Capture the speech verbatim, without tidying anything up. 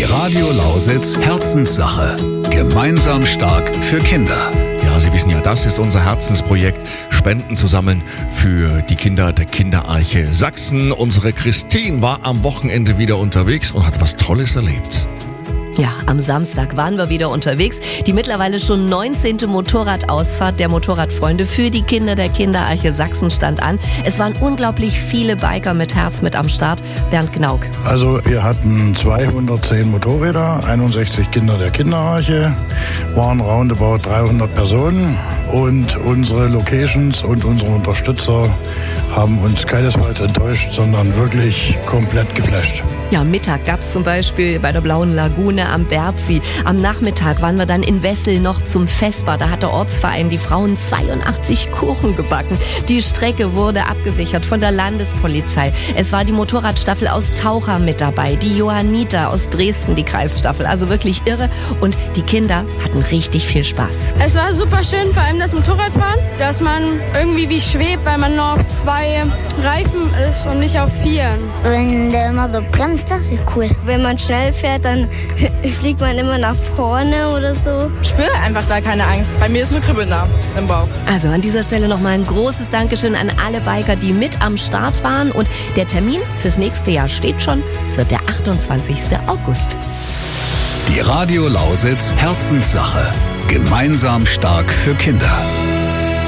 Radio Lausitz Herzenssache. Gemeinsam stark für Kinder. Ja, Sie wissen ja, das ist unser Herzensprojekt. Spenden zu sammeln für die Kinder der Kinderarche Sachsen. Unsere Christine war am Wochenende wieder unterwegs und hat was Tolles erlebt. Ja, am Samstag waren wir wieder unterwegs. Die mittlerweile schon neunzehnte Motorradausfahrt der Motorradfreunde für die Kinder der Kinderarche Sachsen stand an. Es waren unglaublich viele Biker mit Herz mit am Start. Bernd Gnauk. Also wir hatten zweihundertzehn Motorräder, einundsechzig Kinder der Kinderarche, waren roundabout dreihundert Personen und unsere Locations und unsere Unterstützer haben uns keinesfalls enttäuscht, sondern wirklich komplett geflasht. Ja, am Mittag gab es zum Beispiel bei der Blauen Lagune am Berzi. Am Nachmittag waren wir dann in Wessel noch zum Vesper. Da hat der Ortsverein die Frauen zweiundachtzig Kuchen gebacken. Die Strecke wurde abgesichert von der Landespolizei. Es war die Motorradstaffel aus Taucher mit dabei, die Johanniter aus Dresden, die Kreisstaffel. Also wirklich irre. Und die Kinder hatten richtig viel Spaß. Es war super schön, vor allem das Motorradfahren, dass man irgendwie wie schwebt, weil man nur auf zwei Reifen ist und nicht auf vier. Wenn der immer so bremst, das ist cool. Wenn man schnell fährt, dann fliegt man immer nach vorne oder so. Ich spüre einfach da keine Angst. Bei mir ist nur Kribbeln da im Bauch. Also an dieser Stelle nochmal ein großes Dankeschön an alle Biker, die mit am Start waren. Und der Termin fürs nächste Jahr steht schon. Es wird der achtundzwanzigste August. Die Radio Lausitz Herzenssache. Gemeinsam stark für Kinder.